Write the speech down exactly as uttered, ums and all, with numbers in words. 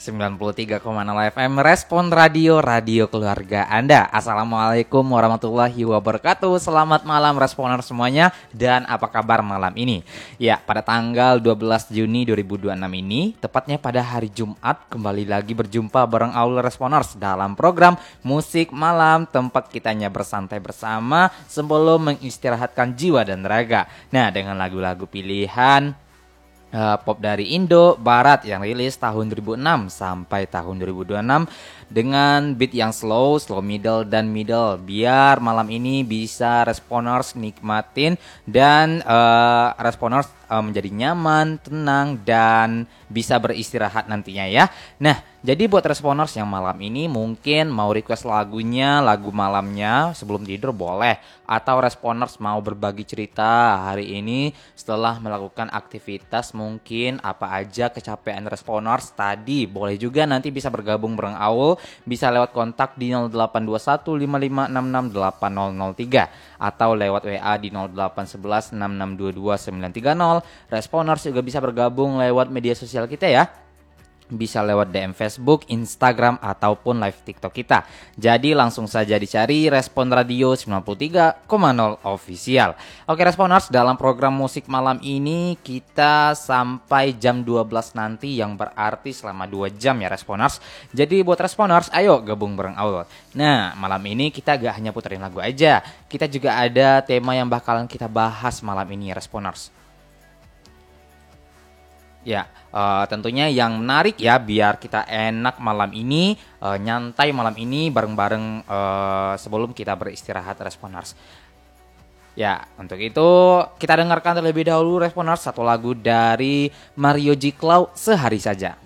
sembilan puluh tiga koma nol F M Respon Radio, radio keluarga Anda. Assalamualaikum warahmatullahi wabarakatuh. Selamat malam Responer semuanya. Dan apa kabar malam ini? Ya, pada tanggal dua belas Juni dua ribu dua puluh enam ini, tepatnya pada hari Jumat, kembali lagi berjumpa bareng Aul Responers dalam program Musik Malam, tempat kitanya bersantai bersama sebelum mengistirahatkan jiwa dan raga. Nah, dengan lagu-lagu pilihan Uh, pop dari Indo Barat yang rilis tahun dua ribu enam sampai tahun dua ribu dua puluh enam dengan beat yang slow, slow middle dan middle, biar malam ini bisa Responers nikmatin dan uh, Responers uh, menjadi nyaman, tenang dan bisa beristirahat nantinya ya. Nah, jadi buat Responers yang malam ini mungkin mau request lagunya, lagu malamnya sebelum tidur boleh, atau Responers mau berbagi cerita hari ini setelah melakukan aktivitas, mungkin apa aja kecapean Responers tadi, boleh juga nanti bisa bergabung bareng Aul, bisa lewat kontak di nol delapan dua satu lima lima enam enam delapan nol nol tiga atau lewat W A di nol delapan satu satu enam enam dua dua sembilan tiga nol. Responers juga bisa bergabung lewat media sosial kita ya. Bisa lewat D M Facebook, Instagram, ataupun live TikTok kita. Jadi langsung saja dicari Respon Radio sembilan puluh tiga koma nol Official. Oke Responers, dalam program musik malam ini kita sampai jam dua belas nanti, yang berarti selama dua jam ya Responers. Jadi buat Responers, ayo gabung bareng Aul. Nah, malam ini kita gak hanya puterin lagu aja, kita juga ada tema yang bakalan kita bahas malam ini ya Responers. Ya, uh, tentunya yang menarik ya, biar kita enak malam ini, uh, nyantai malam ini bareng-bareng uh, sebelum kita beristirahat Responers. Ya, untuk itu kita dengarkan terlebih dahulu Responers satu lagu dari Mario J. Cloud, Sehari Saja.